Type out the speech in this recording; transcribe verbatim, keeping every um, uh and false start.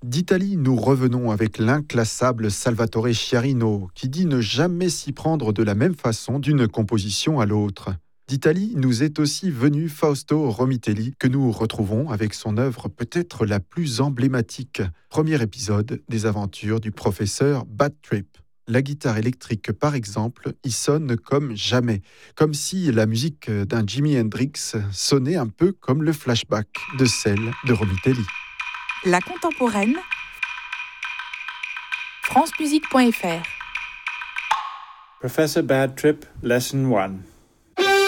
D'Italie, nous revenons avec l'inclassable Salvatore Sciarrino, qui dit ne jamais s'y prendre de la même façon d'une composition à l'autre. D'Italie nous est aussi venu Fausto Romitelli, que nous retrouvons avec son œuvre peut-être la plus emblématique. Premier épisode des aventures du professeur Bad Trip. La guitare électrique, par exemple, y sonne comme jamais, comme si la musique d'un Jimi Hendrix sonnait un peu comme le flashback de celle de Romitelli. La contemporaine, francemusique point f r. Professor Bad Trip, Lesson one.